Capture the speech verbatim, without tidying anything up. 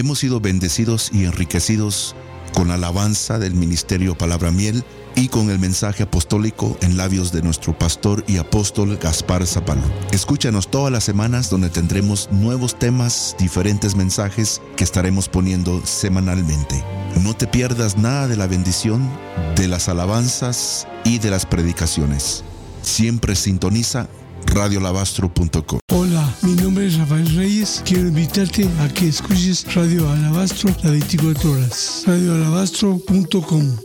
Hemos sido bendecidos y enriquecidos con la alabanza del Ministerio Palabra Miel y con el mensaje apostólico en labios de nuestro pastor y apóstol Gaspar Zapalo. Escúchanos todas las semanas, donde tendremos nuevos temas, diferentes mensajes que estaremos poniendo semanalmente. No te pierdas nada de la bendición, de las alabanzas y de las predicaciones. Siempre sintoniza radio alabastro punto com. Hola, mi nombre es Rafael Reyes. Quiero invitarte a que escuches Radio Alabastro las veinticuatro horas. radio alabastro punto com.